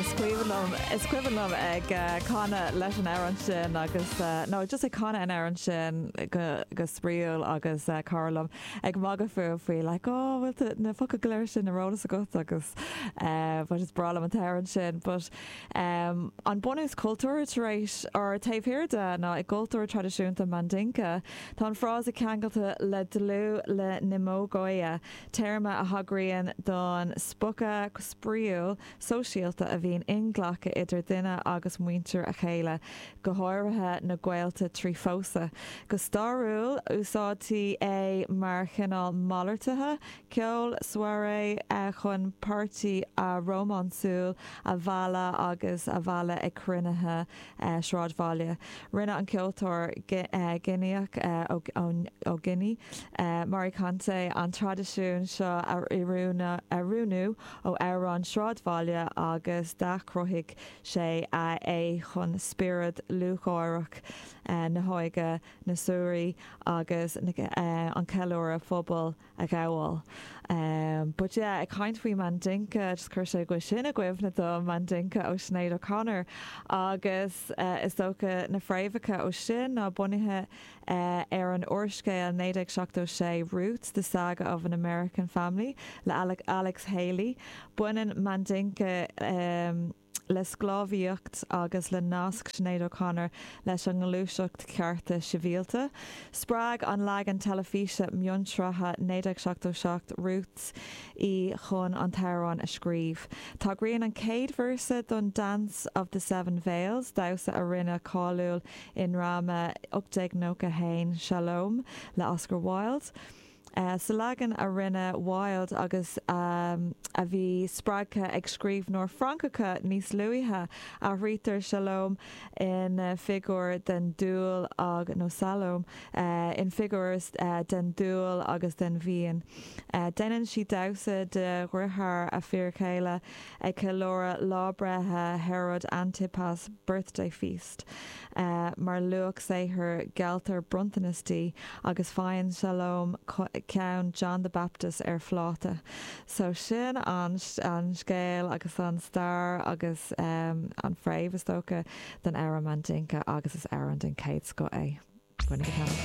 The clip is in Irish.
Is cuihanm ag cána leis an airan sin agus nó just ag cána an airan sin go spríúil agus cálam ag maga faoi le bhfuil na foca gléir sin na rólas a go agus bud is bralam an airan sin, but an bonús cultúr éis ar taobhhirirde ná ag cultúr tradiisiúnta Mandinka tá an frás a ceangalta le dlú le nimógóia téirme a hagraíonn don spuca spríúil sosiálta a bhíon inglacha idir duine agus muintir a chéile go háirithe na ghailta trífósa. Go starúil úsáidtí é mar chinál málartathe, ceol soiré chun pártaí a rómánsúil a bhela agus a bhela ag crunethe sráidbhaile. Rinne an ceoltóir Guineach ó Guinea mar cante an tradiisiún seo a runú ó Éireann sráidbhaile agus dacrothaigh sé é chun spirid luchóireach na hóige na Suairí agus an ceiliúra phobal a gabháil. But ag chaint faoi Mandinka chur sé go sinna gcuimhna do Mandinka ó Sinéad O'Connor agus is dócha na fréimhacha ó sin ná bunithe ar an uorscéil 1976 Roots, the Saga of an American Family le Alex Haley. Buineann Mandinka le sclábhíocht agus le nasc Sinéad O'Connor leis an ngluaiseacht cearta sibhialta. Sprág an leag an telefíse miontracha 1977 Roots í chun an Taiwan a scríb. Tá grian an céad versa don Dance of the Seven Veils, dausa a rinne cáúil in ráma 89 Shalom le Oscar Wilde. Sa legan a rinne Wild agus a bhí sprágcha ag scríb nóir Francacha níos luithe a ritar Shalom in figúr den dúil nó Salom in figúrs den dúil agus den bhíon. Déanann si dausa de ruthar a fíorchéile ag ceiliúra lábrethe Herod Antipas birthday feast. Mar luach séithir gealtar bruntanistí agus fáin Shalom ceann John the Baptist ar phláta. So sin an scéal agus an star agus an fréimh is tócha den Éireann Mandinka agus is Éireann den céad sco é.